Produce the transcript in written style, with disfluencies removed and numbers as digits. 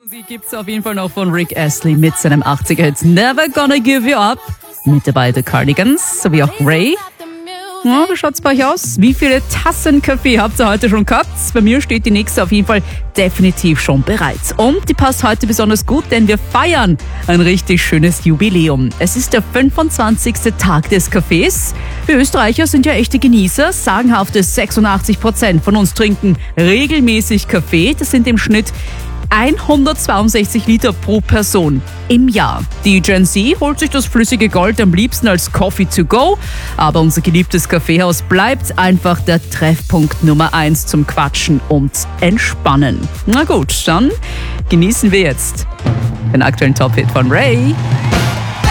Musik gibt's auf jeden Fall noch von Rick Astley mit seinem 80er-Hit Never Gonna Give You Up. Mit dabei The Cardigans sowie auch Ray. Ja, wie schaut's bei euch aus? Wie viele Tassen Kaffee habt ihr heute schon gehabt? Bei mir steht die nächste auf jeden Fall definitiv schon bereit. Und die passt heute besonders gut, denn wir feiern ein richtig schönes Jubiläum. Es ist der 25. Tag des Kaffees. Wir Österreicher sind ja echte Genießer. Sagenhafte 86% von uns trinken regelmäßig Kaffee. Das sind im Schnitt 162 Liter pro Person im Jahr. Die Gen Z holt sich das flüssige Gold am liebsten als Coffee to go, aber unser geliebtes Kaffeehaus bleibt einfach der Treffpunkt Nummer 1 zum Quatschen und Entspannen. Na gut, dann genießen wir jetzt den aktuellen Top-Hit von Ray.